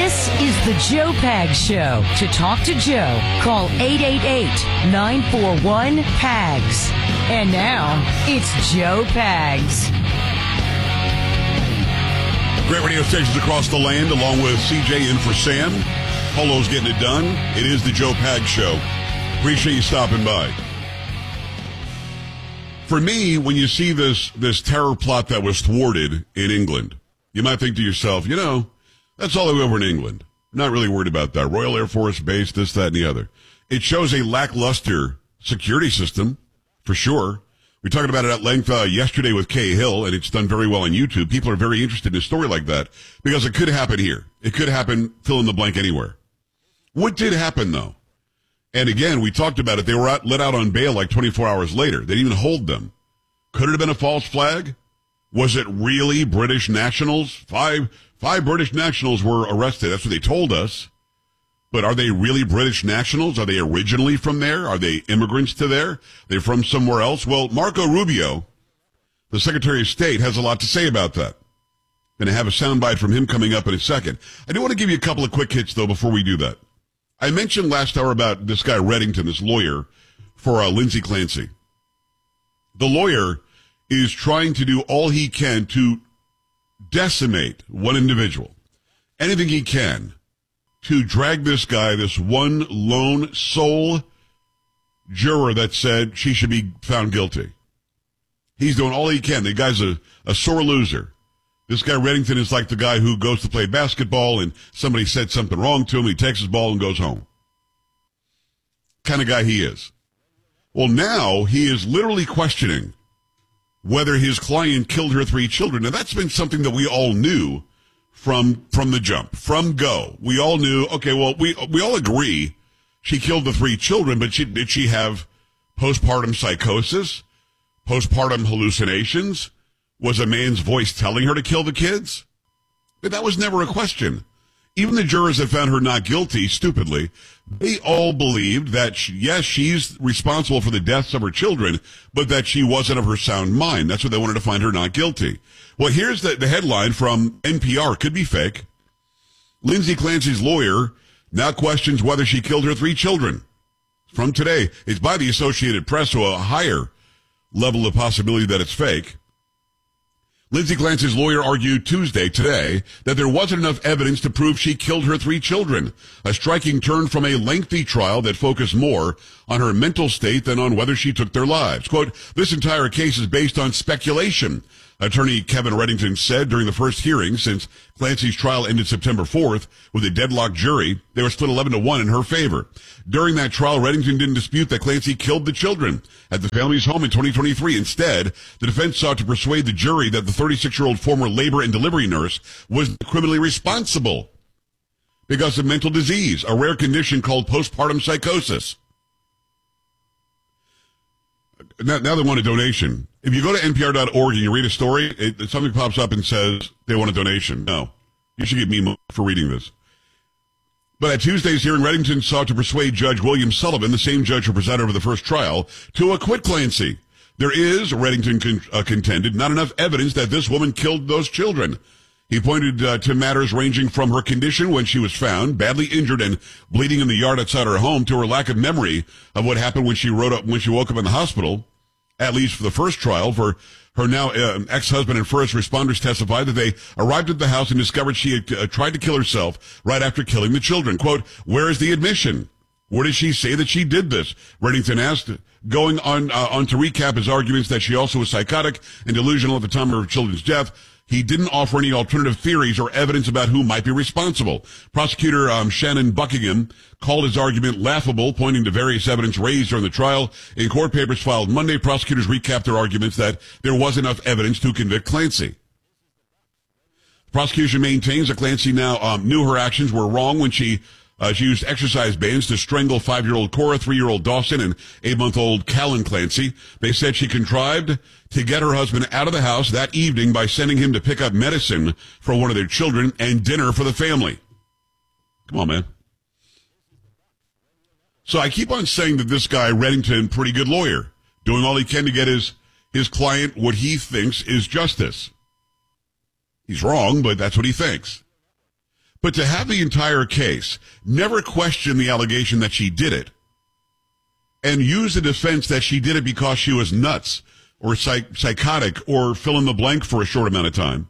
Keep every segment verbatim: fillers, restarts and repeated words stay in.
This is the Joe Pags Show. To talk to Joe, call eight eight eight, nine four one, P A G S. And now, it's Joe Pags. Great radio stations across the land, along with C J in for Sam. Polo's getting it done. It is the Joe Pags Show. Appreciate you stopping by. For me, when you see this, this terror plot that was thwarted in England, you might think to yourself, you know, that's all over in England. I'm not really worried about that. Royal Air Force Base, this, that, and the other. It shows a lackluster security system, for sure. We talked about it at length uh, yesterday with Kay Hill, and it's done very well on YouTube. People are very interested in a story like that because it could happen here. It could happen, fill in the blank, anywhere. What did happen, though? And again, we talked about it. They were out, let out on bail like twenty-four hours later. They didn't even hold them. Could it have been a false flag? Was it really British nationals? Five, five British nationals were arrested. That's what they told us. But are they really British nationals? Are they originally from there? Are they immigrants to there? They're from somewhere else? Well, Marco Rubio, the Secretary of State, has a lot to say about that. Going to have a soundbite from him coming up in a second. I do want to give you a couple of quick hits, though, before we do that. I mentioned last hour about this guy Reddington, this lawyer for uh, Lindsay Clancy. The lawyer is trying to do all he can to decimate one individual, anything he can, to drag this guy, this one lone sole juror that said she should be found guilty. He's doing all he can. The guy's a, a sore loser. This guy Reddington is like the guy who goes to play basketball and somebody said something wrong to him. He takes his ball and goes home. Kind of guy he is. Well, now he is literally questioning whether his client killed her three children. Now, that's been something that we all knew from from the jump, from go. We all knew, okay, well, we we all agree she killed the three children, but she, did she have postpartum psychosis, postpartum hallucinations? Was a man's voice telling her to kill the kids? But that was never a question. Even the jurors that found her not guilty, stupidly, they all believed that, she, yes, she's responsible for the deaths of her children, but that she wasn't of her sound mind. That's what they wanted to find her not guilty. Well, here's the, the headline from N P R. Could be fake. Lindsay Clancy's lawyer now questions whether she killed her three children. From today. It's by the Associated Press, so a higher level of possibility that it's fake. Lindsay Clancy's lawyer argued Tuesday, today, that there wasn't enough evidence to prove she killed her three children, a striking turn from a lengthy trial that focused more on her mental state than on whether she took their lives. Quote, this entire case is based on speculation, attorney Kevin Reddington said during the first hearing since Clancy's trial ended September fourth with a deadlocked jury. They were split eleven to one in her favor. During that trial, Reddington didn't dispute that Clancy killed the children at the family's home in twenty twenty-three. Instead, the defense sought to persuade the jury that the thirty-six-year-old former labor and delivery nurse was criminally responsible because of mental disease, a rare condition called postpartum psychosis. Now, now they want a donation. If you go to N P R dot org and you read a story, it, something pops up and says they want a donation. No. You should get me money for reading this. But at Tuesday's hearing, Reddington sought to persuade Judge William Sullivan, the same judge who presided over the first trial, to acquit Clancy. There is, Reddington con- uh, contended, not enough evidence that this woman killed those children. He pointed uh, to matters ranging from her condition when she was found, badly injured and bleeding in the yard outside her home, to her lack of memory of what happened when she wrote up when she woke up in the hospital. At least for the first trial, for her now uh, ex-husband and first responders testified that they arrived at the house and discovered she had uh, tried to kill herself right after killing the children. Quote, where is the admission? Where did she say that she did this? Reddington asked, going on, uh, on to recap his arguments that she also was psychotic and delusional at the time of her children's death. He didn't offer any alternative theories or evidence about who might be responsible. Prosecutor um, Shannon Buckingham called his argument laughable, pointing to various evidence raised during the trial. In court papers filed Monday, prosecutors recapped their arguments that there was enough evidence to convict Clancy. The prosecution maintains that Clancy now um, knew her actions were wrong when she Uh, she used exercise bands to strangle five-year-old Cora, three-year-old Dawson, and eight-month-old Callan Clancy. They said she contrived to get her husband out of the house that evening by sending him to pick up medicine for one of their children and dinner for the family. Come on, man. So I keep on saying that this guy, Reddington, pretty good lawyer, doing all he can to get his, his client what he thinks is justice. He's wrong, but that's what he thinks. But to have the entire case, never question the allegation that she did it, and use the defense that she did it because she was nuts or psych- psychotic or fill in the blank for a short amount of time,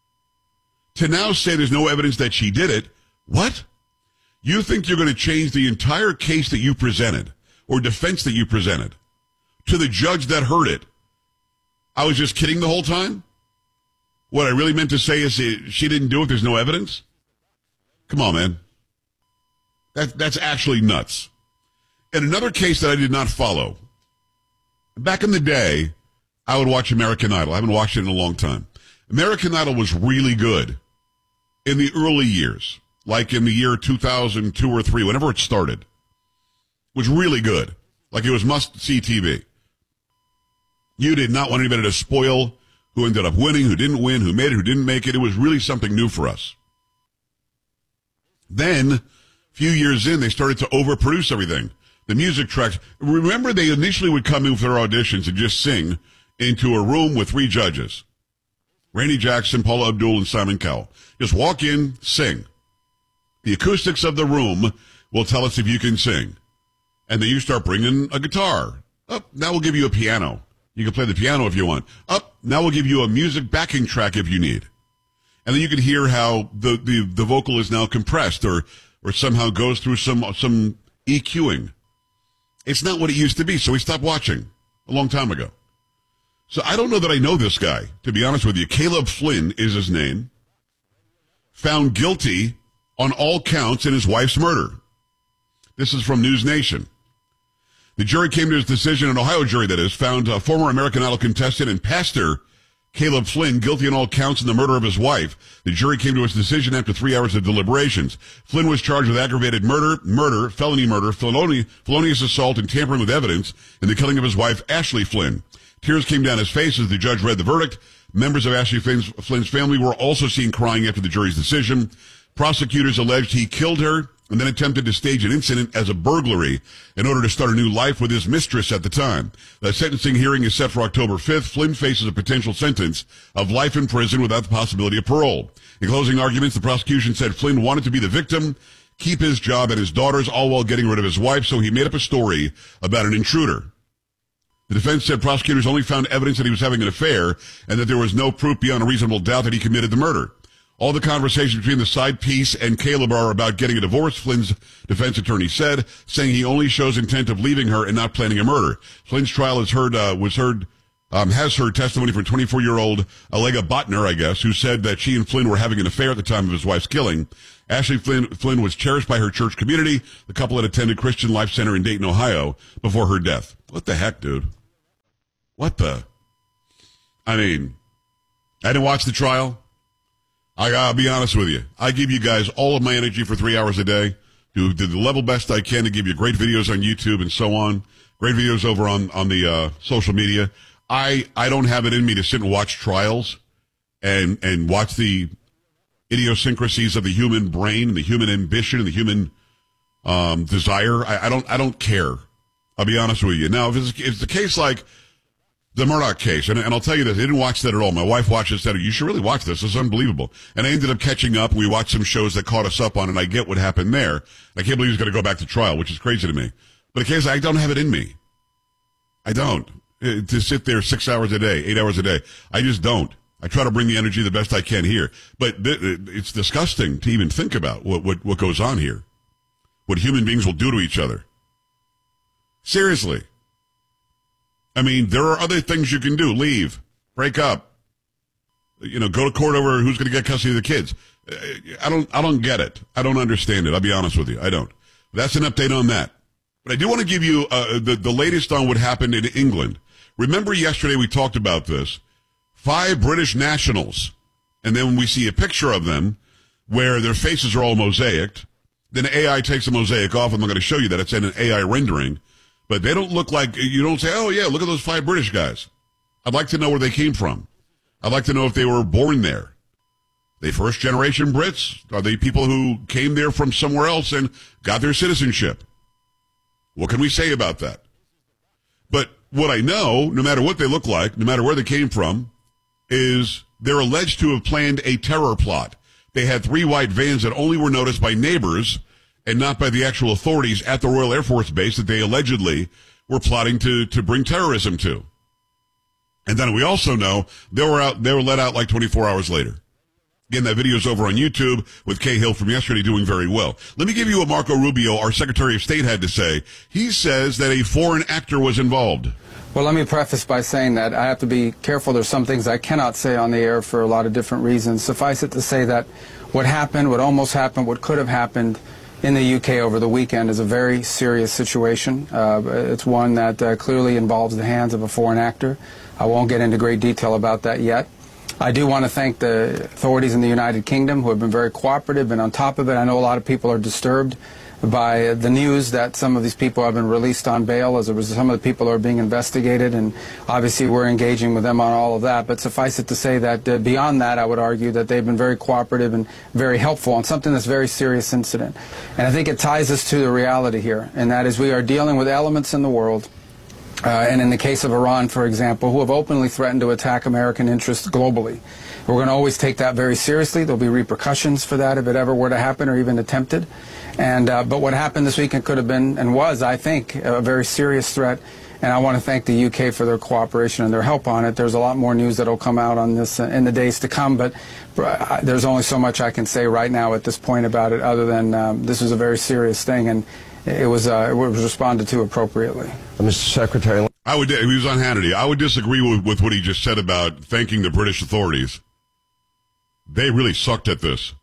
to now say there's no evidence that she did it, what? You think you're going to change the entire case that you presented or defense that you presented to the judge that heard it? I was just kidding the whole time? What I really meant to say is she didn't do it, there's no evidence? Come on, man. That, that's actually nuts. In another case that I did not follow, back in the day, I would watch American Idol. I haven't watched it in a long time. American Idol was really good in the early years, like in the year two thousand two or three, whenever it started. It was really good. Like it was must-see T V. You did not want anybody to spoil who ended up winning, who didn't win, who made it, who didn't make it. It was really something new for us. Then, a few years in, they started to overproduce everything. The music tracks. Remember, they initially would come in for their auditions and just sing into a room with three judges. Randy Jackson, Paula Abdul, and Simon Cowell. Just walk in, sing. The acoustics of the room will tell us if you can sing. And then you start bringing a guitar. Up, now we'll give you a piano. You can play the piano if you want. Up, now we'll give you a music backing track if you need. And then you can hear how the, the, the vocal is now compressed or, or somehow goes through some, some EQing. It's not what it used to be, so we stopped watching a long time ago. So I don't know that I know this guy, to be honest with you. Caleb Flynn is his name. Found guilty on all counts in his wife's murder. This is from News Nation. The jury came to his decision, an Ohio jury that is, found a former American Idol contestant and pastor Caleb Flynn guilty on all counts in the murder of his wife. The jury came to its decision after three hours of deliberations. Flynn was charged with aggravated murder, murder, felony murder, felony, felonious assault, and tampering with evidence in the killing of his wife, Ashley Flynn. Tears came down his face as the judge read the verdict. Members of Ashley Flynn's, Flynn's family were also seen crying after the jury's decision. Prosecutors alleged he killed her and then attempted to stage an incident as a burglary in order to start a new life with his mistress at the time. The sentencing hearing is set for October fifth. Flynn faces a potential sentence of life in prison without the possibility of parole. In closing arguments, the prosecution said Flynn wanted to be the victim, keep his job and his daughters, all while getting rid of his wife, so he made up a story about an intruder. The defense said prosecutors only found evidence that he was having an affair and that there was no proof beyond a reasonable doubt that he committed the murder. All the conversations between the side piece and Caleb are about getting a divorce, Flynn's defense attorney said, saying he only shows intent of leaving her and not planning a murder. Flynn's trial has heard, uh, was heard, um, has heard testimony from twenty-four-year-old Alega Botner, I guess, who said that she and Flynn were having an affair at the time of his wife's killing. Ashley Flynn, Flynn was cherished by her church community. The couple had attended Christian Life Center in Dayton, Ohio, before her death. What the heck, dude? What the? I mean, I didn't watch the trial. I gotta be honest with you. I give you guys all of my energy for three hours a day. Do, do the level best I can to give you great videos on YouTube and so on. Great videos over on, on the, uh, social media. I, I don't have it in me to sit and watch trials and, and watch the idiosyncrasies of the human brain and the human ambition and the human, um, desire. I, I don't, I don't care. I'll be honest with you. Now, if it's, if it's the case like, the Murdaugh case, and, and I'll tell you this, I didn't watch that at all. My wife watched it, said, you should really watch this. This is unbelievable. And I ended up catching up, and we watched some shows that caught us up on it, and I get what happened there. I can't believe he's going to go back to trial, which is crazy to me. But the case, I don't have it in me. I don't. It, to sit there six hours a day, eight hours a day. I just don't. I try to bring the energy the best I can here. But th- it's disgusting to even think about what, what, what goes on here. What human beings will do to each other. Seriously. I mean, there are other things you can do. Leave. Break up. You know, go to court over who's going to get custody of the kids. I don't, I don't get it. I don't understand it. I'll be honest with you. I don't. That's an update on that. But I do want to give you uh, the, the latest on what happened in England. Remember yesterday we talked about this. Five British nationals. And then when we see a picture of them where their faces are all mosaicked, then A I takes the mosaic off. I'm not going to show you that. It's in an A I rendering. But they don't look like, you don't say, oh, yeah, look at those five British guys. I'd like to know where they came from. I'd like to know if they were born there. Are they first-generation Brits? Are they people who came there from somewhere else and got their citizenship? What can we say about that? But what I know, no matter what they look like, no matter where they came from, is they're alleged to have planned a terror plot. they had three white vans that only were noticed by neighbors and not by the actual authorities at the Royal Air Force Base that they allegedly were plotting to, to bring terrorism to. And then we also know they were out, they were let out like twenty-four hours later. Again, that video is over on YouTube with Kay Hill from yesterday doing very well. Let me give you what Marco Rubio, our Secretary of State, had to say. He says that a foreign actor was involved. Well, let me preface by saying that I have to be careful. There's some things I cannot say on the air for a lot of different reasons. Suffice it to say that what happened, what almost happened, what could have happened in the U K over the weekend is a very serious situation. Uh, it's one that uh, clearly involves the hands of a foreign actor. I won't get into great detail about that yet. I do want to thank the authorities in the United Kingdom who have been very cooperative and on top of it. I know a lot of people are disturbed by the news that some of these people have been released on bail as a result. Some of the people are being investigated, and obviously we're engaging with them on all of that. But suffice it to say that uh, beyond that, I would argue that they've been very cooperative and very helpful on something that's a very serious incident. And I think it ties us to the reality here, and that is we are dealing with elements in the world, uh, and in the case of Iran, for example, who have openly threatened to attack American interests globally. We're going to always take that very seriously. There'll be repercussions for that if it ever were to happen or even attempted. And uh, but what happened this weekend could have been and was, I think, a very serious threat. And I want to thank the U K for their cooperation and their help on it. There's a lot more news that will come out on this uh, in the days to come. But uh, there's only so much I can say right now at this point about it, other than um, this is a very serious thing, and it was uh, it was responded to appropriately. Mister Secretary, I would. He was on Hannity. I would disagree with, with what he just said about thanking the British authorities. They really sucked at this.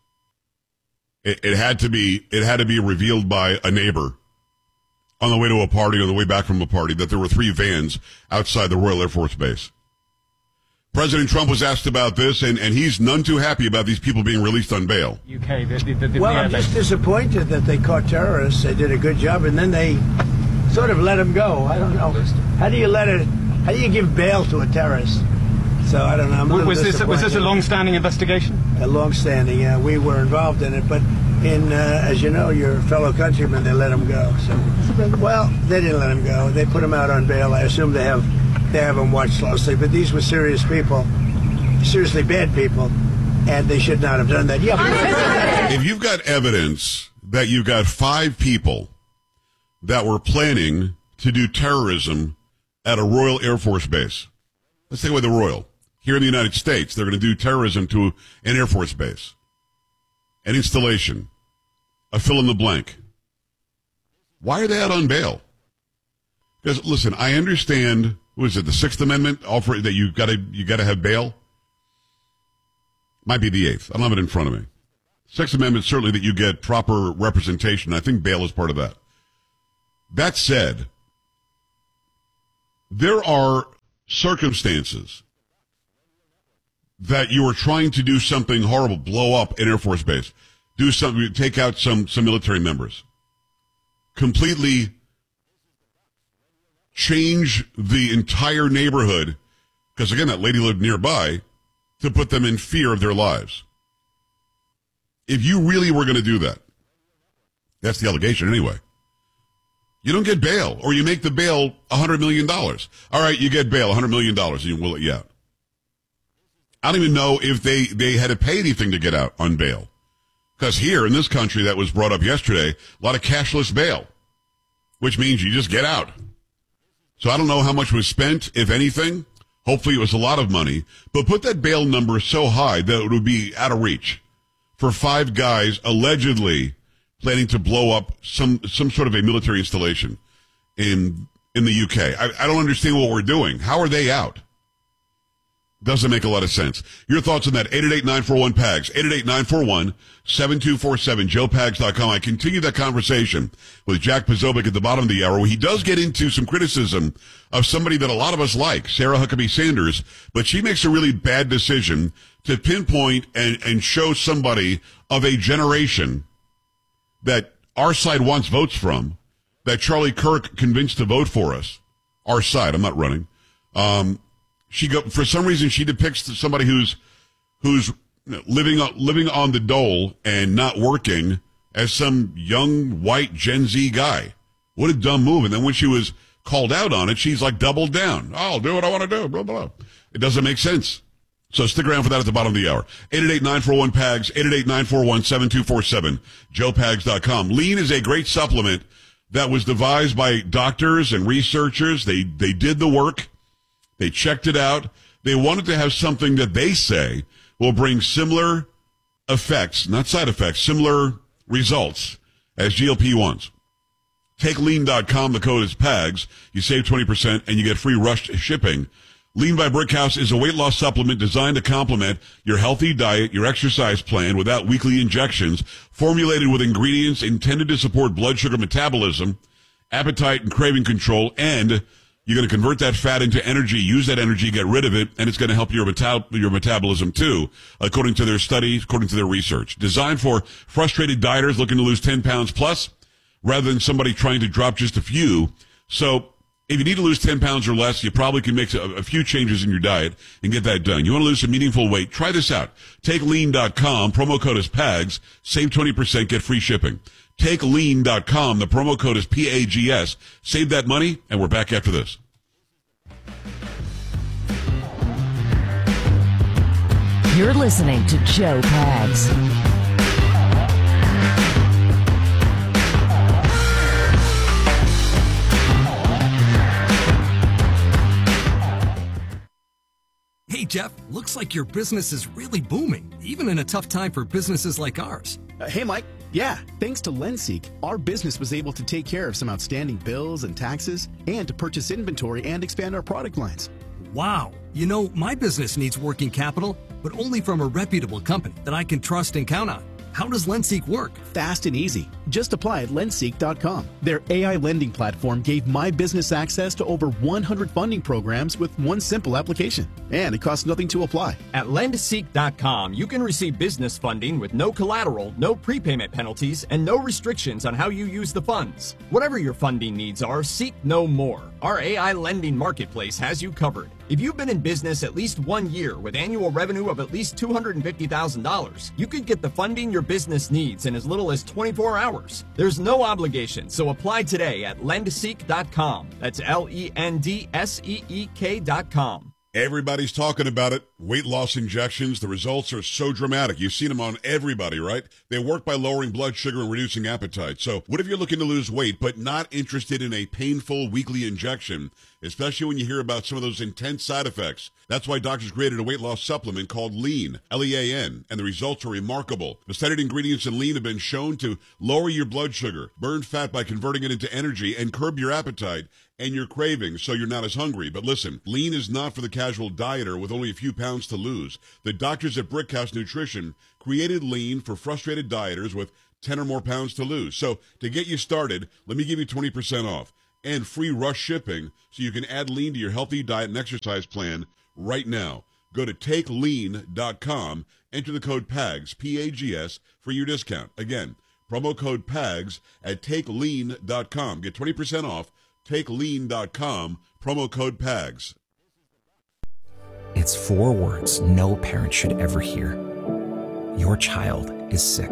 It, it had to be. It had to be revealed by a neighbor on the way to a party, on the way back from a party, that there were three vans outside the Royal Air Force Base. President Trump was asked about this, and, and he's none too happy about these people being released on bail. U K, the, the, the, well, the I'm just disappointed that they caught terrorists. They did a good job, and then they sort of let them go. I don't know. How do you let it? How do you give bail to a terrorist? So I don't know. I'm a was this was this a long-standing investigation? A long-standing. Yeah, we were involved in it, but in uh, as you know, your fellow countrymen, they let them go. So, well, they didn't let them go. They put them out on bail. I assume they have they have them watched closely. But these were serious people, seriously bad people, and they should not have done that. Yeah. But if you've got evidence that you've got five people that were planning to do terrorism at a Royal Air Force Base, let's take away the Royal. Here in the United States, they're going to do terrorism to an Air Force base, an installation, a fill in the blank. Why are they out on bail? Because listen, I understand. What is it? The Sixth Amendment offer that you got to you got to have bail. Might be the Eighth. I don't have it in front of me. Sixth Amendment certainly that you get proper representation. I think bail is part of that. That said, there are circumstances that you are trying to do something horrible, blow up an Air Force base, do something, take out some, some military members, completely change the entire neighborhood, because again, that lady lived nearby, to put them in fear of their lives. If you really were going to do that, that's the allegation anyway, you don't get bail, or you make the bail one hundred million dollars. All right, you get bail, one hundred million dollars, and we'll let you out. I don't even know if they, they had to pay anything to get out on bail. Because here in this country, that was brought up yesterday, a lot of cashless bail, which means you just get out. So I don't know how much was spent, if anything. Hopefully it was a lot of money. But put that bail number so high that it would be out of reach for five guys allegedly planning to blow up some, some sort of a military installation in, in the U K. I, I don't understand what we're doing. How are they out? Doesn't make a lot of sense. Your thoughts on that? eight eight eight, nine four one, P A G S. eight eight eight, nine four one, seven two four seven, joe pags dot com. I continue that conversation with Jack Posobiec at the bottom of the hour, where he does get into some criticism of somebody that a lot of us like, Sarah Huckabee Sanders, but she makes a really bad decision to pinpoint and, and show somebody of a generation that our side wants votes from, that Charlie Kirk convinced to vote for us. Our side. I'm not running. Um, She go, for some reason, she depicts somebody who's, who's living on, living on the dole and not working as some young white Gen Z guy. What a dumb move. And then when she was called out on it, she's like doubled down. I'll do what I want to do, blah, blah. It doesn't make sense. So stick around for that at the bottom of the hour. eight eight eight, nine four one, P A G S, eight eight eight, nine four one, seven two four seven, joe pags dot com. Lean is a great supplement that was devised by doctors and researchers. They they did the work. They checked it out. They wanted to have something that they say will bring similar effects, not side effects, similar results as G L P ones. Take lean dot com. The code is P A G S. You save twenty percent and you get free rush shipping. Lean by Brickhouse is a weight loss supplement designed to complement your healthy diet, your exercise plan without weekly injections, formulated with ingredients intended to support blood sugar metabolism, appetite and craving control, and you're going to convert that fat into energy, use that energy, get rid of it, and it's going to help your meta- your metabolism too, according to their studies, according to their research. Designed for frustrated dieters looking to lose ten pounds plus, rather than somebody trying to drop just a few. So, if you need to lose ten pounds or less, you probably can make a, a few changes in your diet and get that done. You want to lose some meaningful weight? Try this out. Take lean dot com. Promo code is P A G S. Save twenty percent. Get free shipping. Take lean dot com. The promo code is P A G S. Save that money, and we're back after this. You're listening to Joe Pags. Hey, Jeff, looks like your business is really booming, even in a tough time for businesses like ours. Uh, hey, Mike. Yeah, thanks to LendSeek, our business was able to take care of some outstanding bills and taxes and to purchase inventory and expand our product lines. Wow. You know, my business needs working capital, but only from a reputable company that I can trust and count on. How does LendSeek work? Fast and easy. Just apply at lendseek dot com. Their A I lending platform gave my business access to over one hundred funding programs with one simple application. And it costs nothing to apply. At lendseek dot com, you can receive business funding with no collateral, no prepayment penalties, and no restrictions on how you use the funds. Whatever your funding needs are, seek no more. Our A I lending marketplace has you covered. If you've been in business at least one year with annual revenue of at least two hundred fifty thousand dollars, you could get the funding your business needs in as little as twenty-four hours. There's no obligation, so apply today at lendseek dot com. That's L E N D S E E K dot com. Everybody's talking about it. Weight loss injections. The results are so dramatic. You've seen them on everybody, right? They work by lowering blood sugar and reducing appetite. So what if you're looking to lose weight but not interested in a painful weekly injection, especially when you hear about some of those intense side effects? That's why doctors created a weight loss supplement called Lean, L E A N, and the results are remarkable. The studied ingredients in Lean have been shown to lower your blood sugar, burn fat by converting it into energy, and curb your appetite and your cravings so you're not as hungry. But listen, Lean is not for the casual dieter with only a few pounds to lose. The doctors at Brickhouse Nutrition created Lean for frustrated dieters with ten or more pounds to lose. So to get you started, let me give you twenty percent off and free rush shipping so you can add Lean to your healthy diet and exercise plan right now. Go to take lean dot com, enter the code P A G S, P A G S, for your discount. Again, promo code P A G S at take lean dot com. Get twenty percent off. take lean dot com, promo code P A G S. It's four words no parent should ever hear. Your child is sick.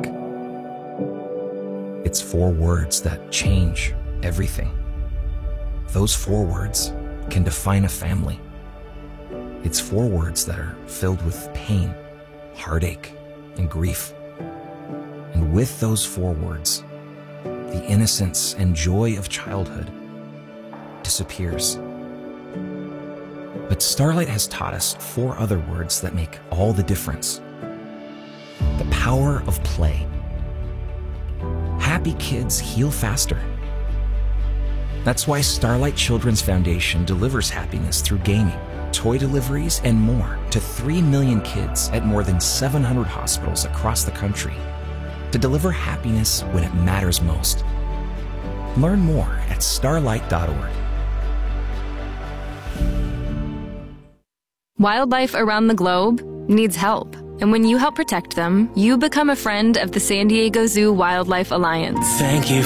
It's four words that change everything. Those four words can define a family. It's four words that are filled with pain, heartache, and grief. And with those four words, the innocence and joy of childhood disappears. But Starlight has taught us four other words that make all the difference. The power of play. Happy kids heal faster. That's why Starlight Children's Foundation delivers happiness through gaming, toy deliveries, and more to three million kids at more than seven hundred hospitals across the country to deliver happiness when it matters most. Learn more at starlight dot org. Wildlife around the globe needs help. And when you help protect them, you become a friend of the San Diego Zoo Wildlife Alliance. Thank you